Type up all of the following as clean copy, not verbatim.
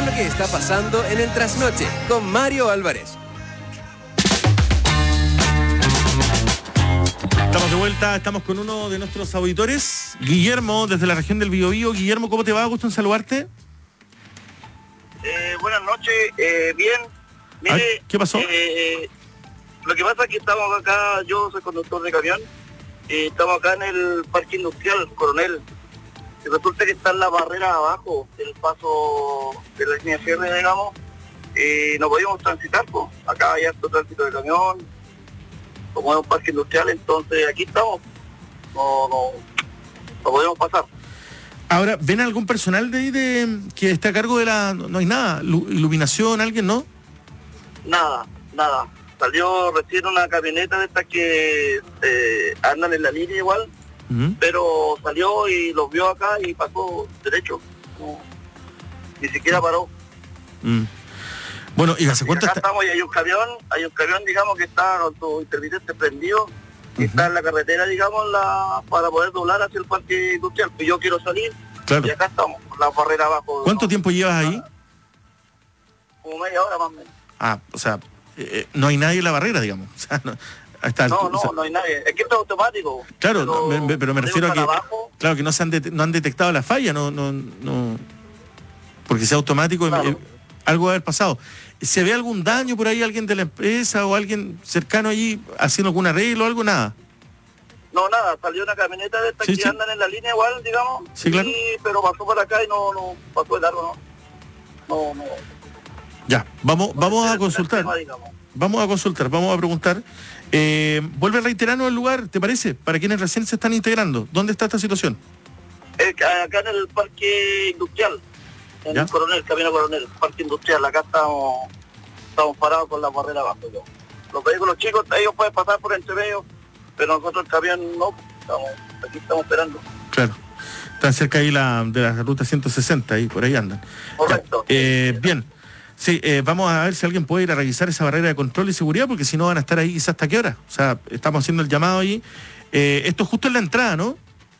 mejor que está pasando en el Trasnoche con Mario Álvarez. Estamos de vuelta, estamos con uno de nuestros auditores, Guillermo, desde la región del Biobío. Guillermo, ¿cómo te va? Gusto en saludarte. Buenas noches, bien. Mire, ¿qué pasó? Lo que pasa es que estamos acá, yo soy conductor de camión, estamos acá en el Parque Industrial Coronel. Y resulta que está en la barrera abajo, el paso de la línea de fierro, digamos, no podíamos transitar, pues. Acá hay harto tránsito de camión, como es un parque industrial, entonces aquí estamos, no podemos pasar. Ahora, ¿ven algún personal de ahí que está a cargo de la... No hay nada, iluminación, alguien, ¿no? Nada. Salió recién una camioneta de estas que andan en la línea igual, pero salió y los vio acá y pasó derecho. Ni siquiera paró. Bueno, y hace cuánto acá estamos y hay un camión, digamos, que está con su intermitente prendido, que está en la carretera, digamos, para poder doblar hacia el parque industrial. Pues yo quiero salir, claro. Y acá estamos, con la barrera abajo. ¿Cuánto tiempo llevas ahí? Como media hora más o menos. O sea, no hay nadie en la barrera, digamos. O sea, no hay nadie. Es que esto es automático. Claro, pero me refiero a que... Abajo, claro, que no han detectado la falla, no porque sea automático, claro. Algo debe haber pasado. ¿Se ve algún daño por ahí, alguien de la empresa o alguien cercano allí haciendo algún arreglo o algo? Nada. No, nada, salió una camioneta de estas que andan en la línea igual, digamos. Sí, claro. Pero pasó por acá y no pasó de largo, no. Ya, vamos a consultar. Vamos a preguntar. Vuelve a reiterarnos el lugar, ¿te parece? Para quienes recién se están integrando. ¿Dónde está esta situación? Acá en el Parque Industrial. En el Coronel, Camino Coronel, Parque Industrial. Acá estamos parados con la barrera abajo. Los vehículos chicos, ellos pueden pasar por entre medio, pero nosotros el camión no. Aquí estamos esperando. Claro. Están cerca ahí de la ruta 160, ahí por ahí andan. Correcto. Bien. Sí, vamos a ver si alguien puede ir a revisar esa barrera de control y seguridad, porque si no van a estar ahí quizás hasta qué hora. O sea, estamos haciendo el llamado ahí. Esto es justo en la entrada, ¿no?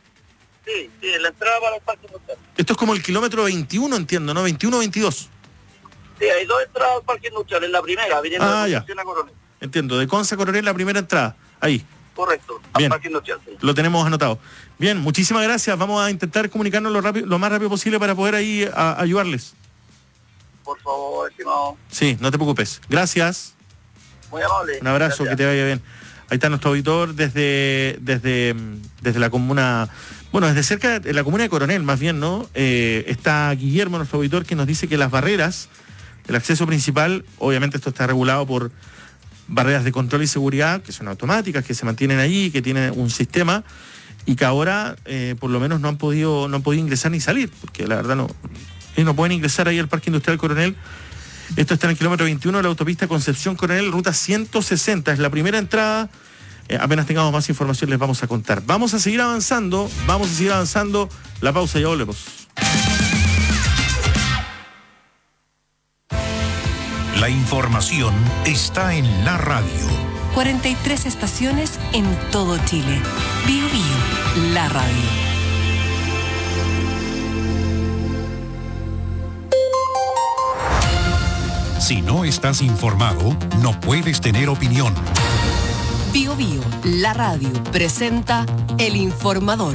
Sí, en la entrada para el parque industrial. Esto es como el kilómetro 21, entiendo, ¿no? 21-22. Sí, hay dos entradas al parque industrial, en la primera, viniendo de Concepción a Coronel. Entiendo, de Conce a Coronel la primera entrada, ahí. Correcto, al parque industrial. Sí. Lo tenemos anotado. Bien, muchísimas gracias. Vamos a intentar comunicarnos lo más rápido posible para poder ahí ayudarles. Por favor, estimado. Sí, no te preocupes. Gracias. Muy amable. Un abrazo, gracias. Que te vaya bien. Ahí está nuestro auditor desde la comuna, bueno, desde cerca de la comuna de Coronel, más bien, ¿no? Está Guillermo, nuestro auditor, que nos dice que las barreras, el acceso principal, obviamente esto está regulado por barreras de control y seguridad, que son automáticas, que se mantienen allí, que tienen un sistema, y que ahora, por lo menos, no han podido ingresar ni salir, porque la verdad no pueden ingresar ahí al Parque Industrial Coronel. Esto está en el kilómetro 21 de la autopista Concepción Coronel, ruta 160. Es la primera entrada. Apenas tengamos más información les vamos a contar. Vamos a seguir avanzando. La pausa, ya volvemos. La información está en la radio. 43 estaciones en todo Chile. Biobío, la radio. Si no estás informado, no puedes tener opinión. Biobío, la radio, presenta El Informador.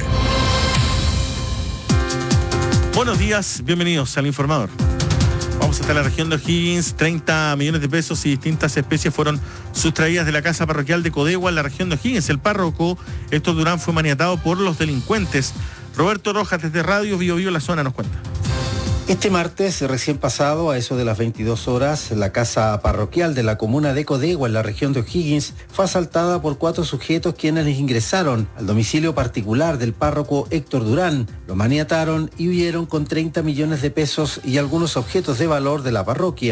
Buenos días, bienvenidos al Informador. Vamos hasta la región de O'Higgins. 30 millones de pesos y distintas especies fueron sustraídas de la casa parroquial de Codegua en la región de O'Higgins. El párroco Héctor Durán fue maniatado por los delincuentes. Roberto Rojas desde Radio Biobío La Zona nos cuenta. Este martes, recién pasado, a eso de las 22 horas, la casa parroquial de la comuna de Codegua, en la región de O'Higgins, fue asaltada por 4 sujetos quienes ingresaron al domicilio particular del párroco Héctor Durán. Lo maniataron y huyeron con 30 millones de pesos y algunos objetos de valor de la parroquia.